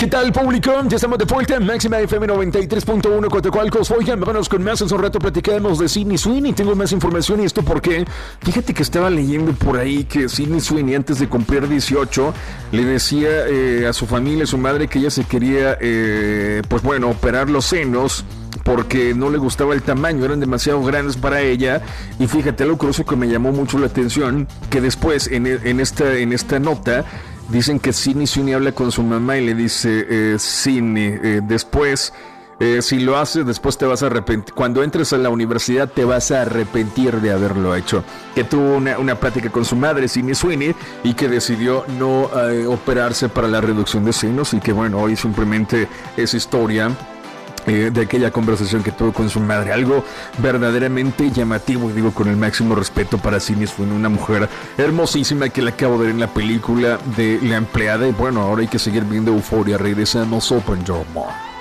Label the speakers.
Speaker 1: ¿Qué tal, público? Ya estamos de vuelta en Máxima FM 93.1 Coatzacoalcos. Oigan, vámonos con más. Hace un rato platicamos de Sydney Sweeney. Tengo más información y esto porque fíjate que estaba leyendo por ahí que Sydney Sweeney, antes de cumplir 18, le decía a su familia, a su madre, que ella se quería, operar los senos porque no le gustaba el tamaño, eran demasiado grandes para ella. Y fíjate, algo curioso que me llamó mucho la atención, que después en esta nota dicen que Sydney Sweeney habla con su mamá y le dice, Sydney, después, si lo haces, después te vas a arrepentir. Cuando entres a la universidad te vas a arrepentir de haberlo hecho. Que tuvo una plática con su madre, Sydney Sweeney, y que decidió no operarse para la reducción de senos. Y que bueno, hoy simplemente es historia de aquella conversación que tuvo con su madre. Algo verdaderamente llamativo, y digo con el máximo respeto para Sydney Sweeney, una mujer hermosísima que la acabo de ver en la película de La Empleada. Y bueno, ahora hay que seguir viendo Euphoria. Regresamos, Open Your Mind.